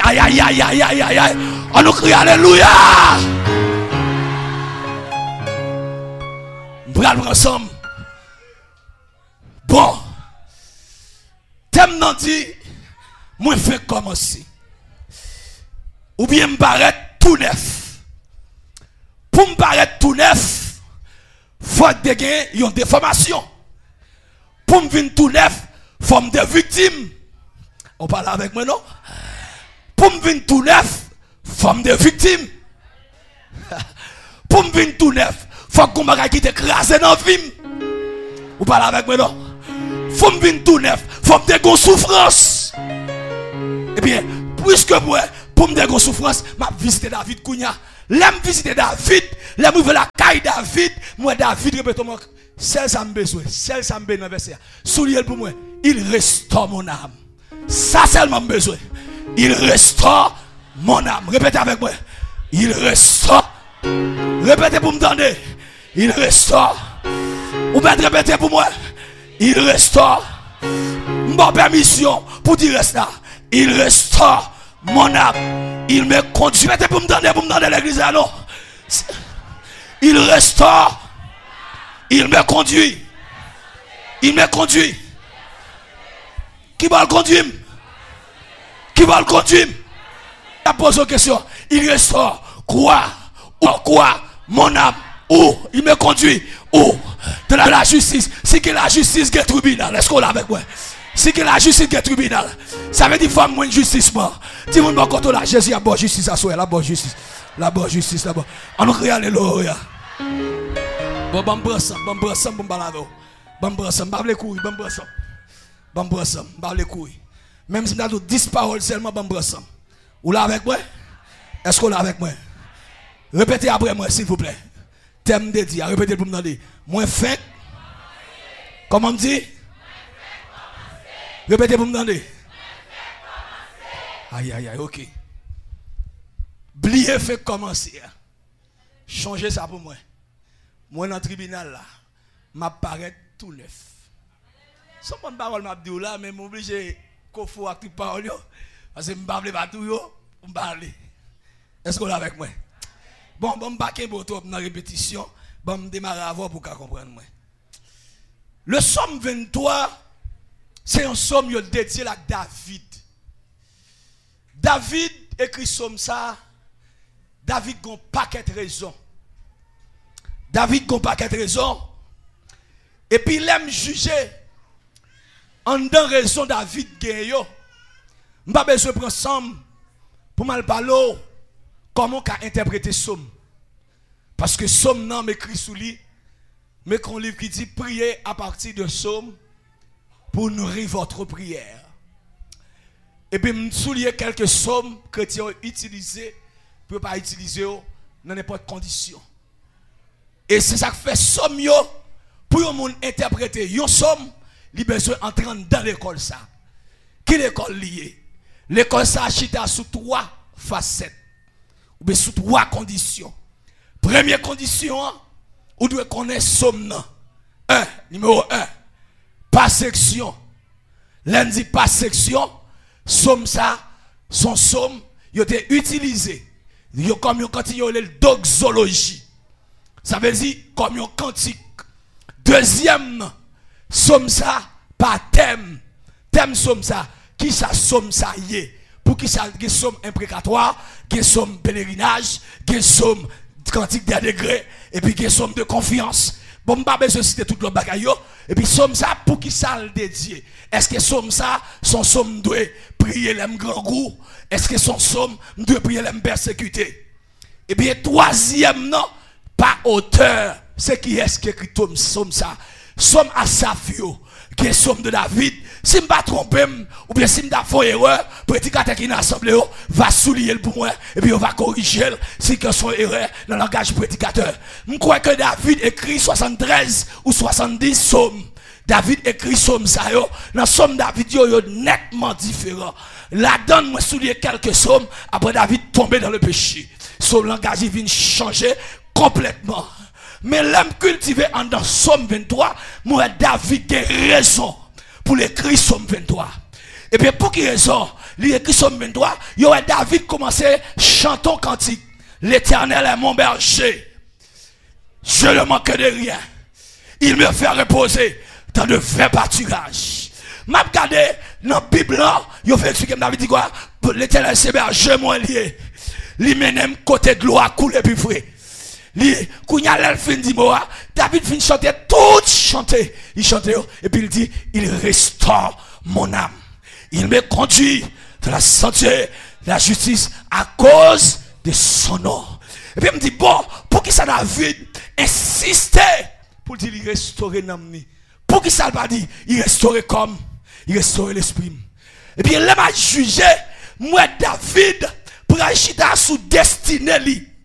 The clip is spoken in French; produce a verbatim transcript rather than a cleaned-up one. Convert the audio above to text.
Aïe, aïe, aïe, aïe, aïe, aïe, aïe. On nous crie alléluia. Bral ensemble. Bon. Thème nan dit, moi fais commencer. Ou bien me paraître tout neuf. Pour me paraître tout neuf, faut que gagner une déformation. Pour me venir tout neuf, faut me des victimes. On parle avec moi non? Pour me venir tout neuf, faut me des victimes. Pour me venir tout neuf, faut qu'on m'a qui t'écraser dans la vie. On parle avec moi non? Faut me venir tout neuf, faut me des souffrance. Eh bien, puisque moi, pour me des souffrance, m'a visité David Kounia. L'aime visiter David, l'aime ouvrir la caille David, moi David répète-moi, celle ça me besoin, celle ça me besoin verset. Soulier pour moi, il restaure mon âme. Ça seulement me besoin. Il restaure mon âme. Répétez avec moi. Il restaure. Répétez pour me entendre. Il restaure. Ou bien répétez pour moi. Il restaure. Mon permission pour dire ça. Il restaure mon âme. Il me conduit. Répétez pour me entendre, pour me entendre l'église alors. Il restaure. Il me conduit. Il me conduit. Qui va le conduire? Qui va le conduire? Je pose une question. Il restaure quoi? Ou quoi? Mon âme. Où? Il me conduit. Où? De la, la justice. Si que la justice est tribunal, est-ce qu'on l'a avec moi? Si que la justice est tribunal, ça veut dire femme moins justice. Dis-moi, mon côté là, Jésus a bonne justice à soi. La bonne justice. La bonne justice. La bonne. On crie alléluia. Bon, bon, bon, bon, bon, bon, bon, balado. Bon, bon, bon, bon, les couilles, bon, bon, bon, bon, bon, les couilles. Même si nous avons dix paroles seulement, bon, bon, ou là avec moi? Est-ce qu'on l'a avec moi? Répétez après moi, s'il vous plaît. Thème de dire, répétez pour me demander. Moi, fait. Comment on dit? Répétez pour me demander. Aïe, aïe, aïe, ok. Blier fait commencer. Changez ça pour moi. Moi, dans le tribunal, là, m'apparaît tout neuf. Sans bonne parole, m'a dit là, mais m'oblige qu'on faut active parole. Parce que je ne parle pas tout, je parle. Est-ce qu'on est avec moi? Bon, bon, je vais vous dans la répétition. Bon, je démarrer avant pour qu'on comprenne. Le psaume vingt-trois, c'est un psaume dédié à David. David écrit psaume ça. David a un paquet de raisons. David a un paquet de raisons. Et puis il aime juger. En dans raison David gagne. Je n'ai pas besoin de prendre somme pour mal parler comment qu'a interprété somme. Parce que somme non m'écrit sous lui, mais qu'on livre qui dit priez à partir de somme pour nourrir votre prière. Et puis je souligne quelques sommes que chrétiens ont utilisées pour ne pas utiliser dans n'importe quelle condition. Et c'est ça que fait somme pour un monde interpréter. Yon somme, il besoin entrer dans l'école ça. Qui l'école liée? L'école ça chita sous trois facettes. Ou bien sous trois conditions. Première condition, ou doit connaître somme. Un, numéro un, pas section. Lundi pas section, somme ça, son somme, il a été utilisé. Il a comme quand il y a le doxologie. Ça veut dire comme un cantique. Deuxième, somme ça, pas thème. Thème somme ça. Qui ça somme ça y est? Pour qui ça qui somme imprécatoire, qui somme pèlerinage, qui somme cantique d'un degré, et puis qui somme de confiance. Bon, pas besoin de citer tout le bagaille. Et puis somme ça pour qui ça le dédié? Est-ce que somme ça, son somme doit prier l'homme grand goût? Est-ce que son somme doit prier l'homme persécuté? Et bien troisième non, pas auteur. C'est qui est-ce qui écrit somme ça? Somme Asafio, qui est somme de David. Si je ne me trompe ou bien si je me fais erreur, prédicateur qui est dans l'assemblée va souligner pour moi et puis on va corriger si que son erreur dans le langage prédicateur. Je crois que David écrit soixante-treize ou soixante-dix psaumes. David écrit psaumes ça yo. Dans somme David yo, yo nettement différent. Là-dedans, moi souligner quelques psaumes après David tombé dans le péché. Son langage il vient changer complètement. Mais l'homme cultivé en dans Somme vingt-trois, moi David a raison pour l'écrire Somme vingt-trois. Et bien pour quelle raison? il écrit Somme vingt-trois, yo David commençait chanton cantique. L'Éternel est mon berger. Je ne manque de rien. Il me fait reposer dans de vrais pâturages. M'a regardé dans la Bible là, yo fait expliquer David dit quoi? L'Éternel c'est berger moi lié. Li menem côté de l'eau à couler puis frais. Li kounya l'el fin di moa, David fin chanter tout chanter, il chantait et puis il dit il restaure mon âme. Il me conduit de la santé, de la justice à cause de son nom. Et puis il me dit bon, pour qui ça David insistait pour dire il restaurer l'âme ni. Pour qui ça pas dit il restaurer comme il restaurer l'esprit. Et puis il m'a jugé moi David pour agiter sous destinée li.